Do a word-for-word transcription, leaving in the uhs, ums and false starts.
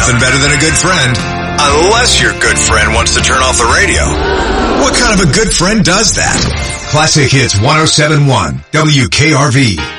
Nothing better than a good friend. Unless your good friend wants to turn off the radio. What kind of a good friend does that? Classic Hits one oh seven point one, W K R V.